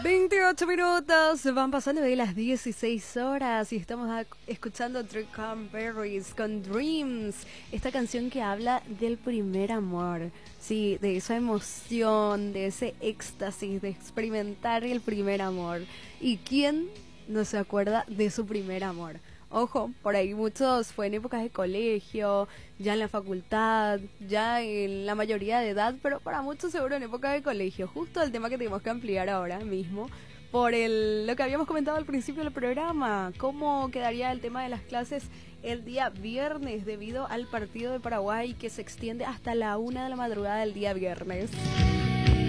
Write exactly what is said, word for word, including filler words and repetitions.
veintiocho minutos, van pasando de las dieciséis horas y estamos a- escuchando Three Berries con Dreams, esta canción que habla del primer amor, sí, de esa emoción, de ese éxtasis, de experimentar el primer amor. ¿Y quién no se acuerda de su primer amor? Ojo, por ahí muchos fue en épocas de colegio, ya en la facultad, ya en la mayoría de edad, pero para muchos seguro en época de colegio. Justo el tema que tenemos que ampliar ahora mismo, por el, lo que habíamos comentado al principio del programa, cómo quedaría el tema de las clases el día viernes debido al partido de Paraguay que se extiende hasta la una de la madrugada del día viernes.